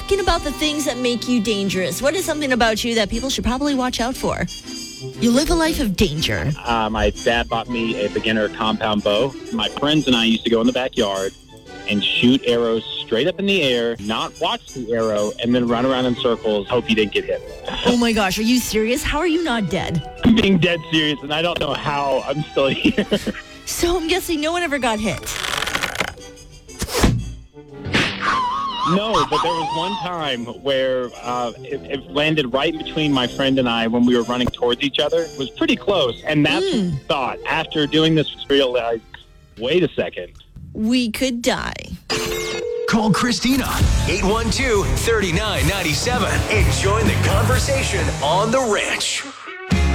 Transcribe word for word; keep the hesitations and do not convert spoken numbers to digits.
talking about the things that make you dangerous. What is something about you that people should probably watch out for? You live a life of danger. Uh, my dad bought me a beginner compound bow. My friends and I used to go in the backyard and shoot arrows straight up in the air, not watch the arrow, and then run around in circles, hope you didn't get hit. Oh my gosh, are you serious? How are you not dead? I'm being dead serious, and I don't know how I'm still here. So I'm guessing no one ever got hit. No, but there was one time where uh, it, it landed right between my friend and I when we were running towards each other. It was pretty close, and that's Mm. what we thought. After doing this, we realized, wait a second. We could die. Call Christina, eight one two, three nine nine seven, and join the conversation on The Ranch.